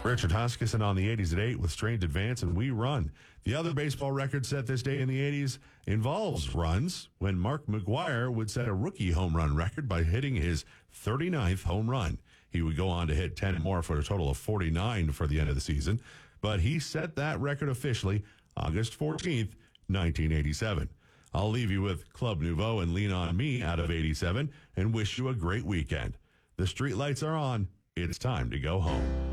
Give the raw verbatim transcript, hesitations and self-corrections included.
Richard Huskisson on the eighties at eight with Strange Advance and We Run. The other baseball record set this day in the eighties involves runs when Mark McGwire would set a rookie home run record by hitting his thirty-ninth home run. He would go on to hit ten more for a total of forty-nine for the end of the season, but he set that record officially August fourteenth, nineteen eighty-seven. I'll leave you with Club Nouveau and Lean On Me out of eighty-seven and wish you a great weekend. The streetlights are on. It's time to go home.